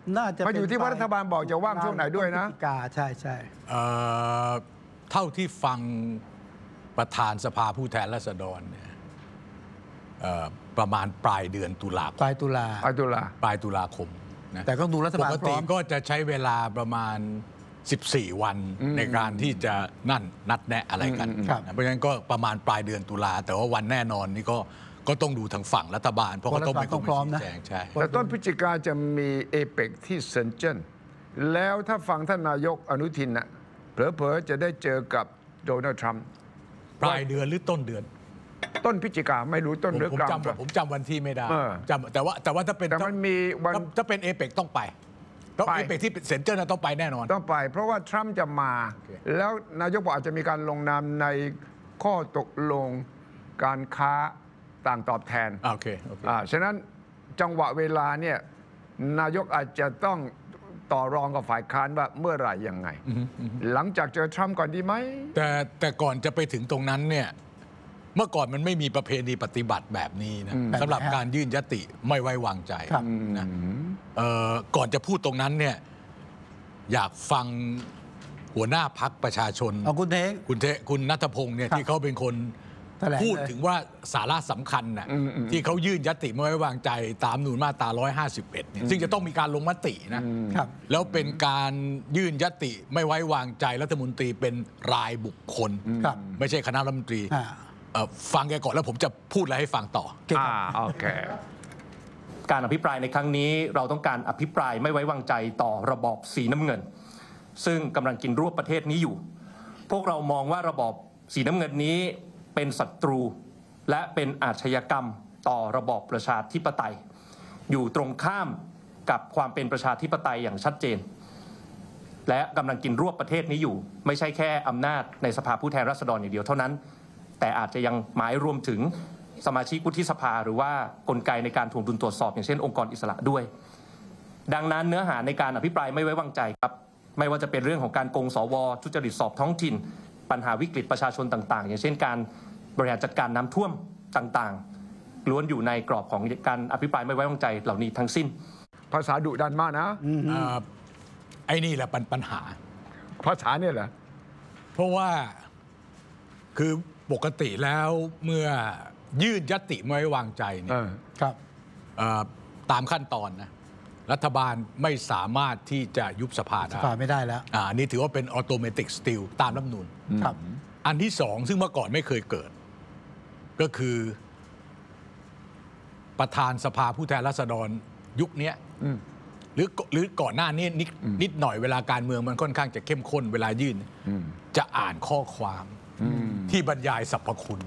น่าจะมันอยู่ที่ว่ารัฐบาลบอกจะว่างช่วงไหนด้วยนะใช่ใช่เท่าที่ฟังประธานสภาผู้แทนราษฎรเนี่ยประมาณปลายเดือนตุลาคมปลายตุลาคมนะแต่ก็ดูรัฐบาลปกติก็จะใช้เวลาประมาณ14 วันในการที่จะนัดแนะอะไรกันเพราะฉะนั้นก็ประมาณปลายเดือนตุลาแต่ว่าวันแน่นอนนี่ก็ต้องดูทางฝั่งรัฐบาลเพราะเขาต้องไปพร้อมนะใช่แต่ต้นพฤศจิกาจะมีเอเปกที่เซนเจิ้นแล้วถ้าฟังท่านนายกอนุทินน่ะเผลอๆจะได้เจอกับโดนัลด์ทรัมป์ปลายเดือนหรือต้นเดือนต้นพฤศจิกาไม่รู้ต้นหรือกลางผมจำวันที่ไม่ได้จำแต่ว่าถ้าเป็นแต่มันมีวันถ้าเป็นเอเปกต้องไปต้องเอเปกที่เซ็นเตอร์ต้องไปแน่นอนต้องไปเพราะว่าทรัมป์จะมาแล้วนายกบอกอาจจะมีการลงนามในข้อตกลงการค้าต่างตอบแทนโอเคฉะนั้นจังหวะเวลาเนี่ยนายกอาจจะต้องต่อรองกับฝ่ายค้านว่าเมื่อไหร่ยังไงหลังจากเจอทรัมป์ก่อนดีไหมแต่ก่อนจะไปถึงตรงนั้นเนี่ยเมื่อก่อนมันไม่มีประเพณีปฏิบัติแบบนี้นะสำหรับการยื่นยติไม่ไว้วางใจนะก่อนจะพูดตรงนั้นเนี่ยอยากฟังหัวหน้าพรรคประชาชนคุณณัฐพงศ์เนี่ยที่เขาเป็นคนพูดถึงว่าสาระสำคัญน่ะที่เขายื่นยติไม่ไว้วางใจตามนูญมาตรา151เนี่ยซึ่งจะต้องมีการลงมตินะแล้วเป็นการยื่นยติไม่ไว้วางใจรัฐมนตรีเป็นรายบุคคลไม่ใช่คณะรัฐมนตรีฟังแกก่อนแล้วผมจะพูดอะไรให้ฟังต่อโอเคการอภิปรายในครั้งนี้เราต้องการอภิปรายไม่ไว้วางใจต่อระบอบสีน้ำเงินซึ่งกำลังกินรวบประเทศนี้อยู่พวกเรามองว่าระบอบสีน้ำเงินนี้เป็นศัตรูและเป็นอาชญากรรมต่อระบอบประชาธิปไตยอยู่ตรงข้ามกับความเป็นประชาธิปไตยอย่างชัดเจนและกำลังกินรวบประเทศนี้อยู่ไม่ใช่แค่อำนาจในสภาผู้แทนราษฎรอย่างเดียวเท่านั้นแต่อาจจะยังหมายรวมถึงสมาชิกวุฒิสภาหรือว่ากลไกในการถ่วงดุลตรวจสอบอย่างเช่นองค์กรอิสระด้วยดังนั้นเนื้อหาในการอภิปรายไม่ไว้วางใจครับไม่ว่าจะเป็นเรื่องของการโกงสวทุจริตสอบท้องถิ่นปัญหาวิกฤตประชาชนต่างๆอย่างเช่นการบริหารจัดการน้ำท่วมต่างๆล้วนอยู่ในกรอบของการอภิปรายไม่ไว้วางใจเหล่านี้ทั้งสิ้นภาษาดุดันมากนะไอ้นี่แหละปัญหาภาษาเนี่ยเหรอเพราะว่าคือปกติแล้วเมื่อยื่นยติไม่ไว้วางใจเนี่ยตามขั้นตอนนะรัฐบาลไม่สามารถที่จะยุบสภาได้ไม่ได้แล้วนี่ถือว่าเป็นออโตเมติกสติลตามรัฐธรรมนูญอันที่สองซึ่งเมื่อก่อนไม่เคยเกิดก็คือประธานสภาผู้แทนราษฎรยุคนี้หรือก่อนหน้านี้นิดหน่อยเวลาการเมืองมันค่อนข้างจะเข้มข้นเวลายื่นจะอ่านข้อความที่บรรยายสรรพคุณ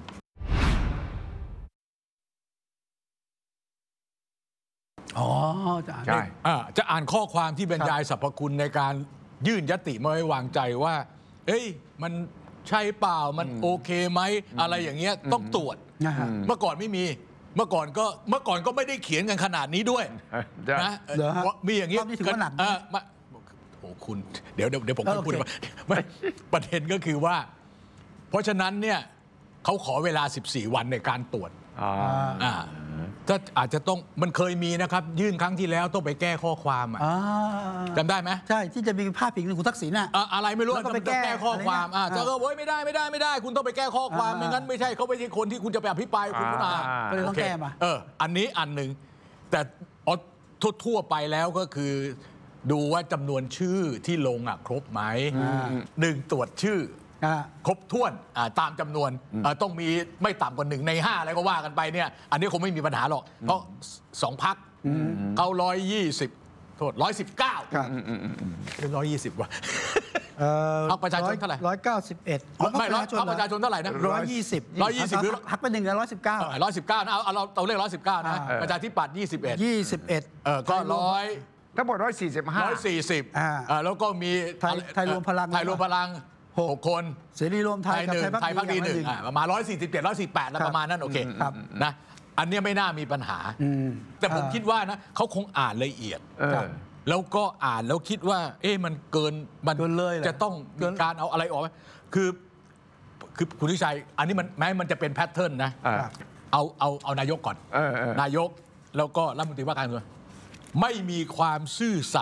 ใช่จะอ่านข้อความที่บรรยายสรรพคุณในการยื่นยติไม่ไว้วางใจว่าเอ้ยมันใช่เปล่ามันโอเคไหมอะไรอย่างเงี้ยต้องตรวจเมื่อก่อนไม่มีเมื่อก่อนก็ไม่ได้เขียนกันขนาดนี้ด้วยนะมีอย่างเงี้ยโอ้คุณเดี๋ยวผมพูดประเด็นก็คือว่าเพราะฉะนั้นเนี่ยเขาขอเวลา14 วันในการตรวจถ้าอาจจะต้องมันเคยมีนะครับยื่นครั้งที่แล้วต้องไปแก้ข้อความจำได้ไหมใช่ที่จะมีภาพผิงคุณทักษิณอะไรไม่รู้ต้องไปแก้ข้อความจะก็โอ๊ยไม่ได้คุณต้องไปแก้ข้อความไม่งั้นไม่ใช่เขาไม่ใช่คนที่คุณจะไปอภิปรายคุณก็เลยต้องแก้มาอันนี้อันหนึ่งแต่ทั่วไปแล้วก็คือดูว่าจำนวนชื่อที่ลงครบไหม1ตรวจชื่อครบถ้วนตามจำนวนต้องมีไม่ต่ำกว่า1 ใน 5อะไรก็ว่ากันไปเนี่ยอันนี้คงไม่มีปัญหาหรอกเพราะ2 พรรคเขา120โทษ119เป็น120ว่ะเอาประชาชนเท่าไหร่ 191 ไม่เอาประชาชนเท่าไหร่นะ120 หรือหักไป1เลย119 นะเอาเราเลข119นะประชาธิปัตย์21ก็100 ทั้งหมด140 แล้วก็มีไทยรวมพลัง 6 คนเสรีรวมไทยกับไทยพรรคดี1ประมาณ147 148แล้วประมาณนั้นโอเคนะอันนี้ไม่น่ามีปัญหาแต่ผมคิดว่านะเขาคงอ่านละเอียดแล้วก็อ่านแล้วคิดว่ามันเกินมันเลยจะต้องมีการเอาอะไรออกไหมคือคุณทิชัยอันนี้มันแม้มันจะเป็นแพทเทิร์นนะเอานายกก่อนนายกแล้วก็รัฐมนตรีว่าการเมืองไม่มีความซื่อสัตย์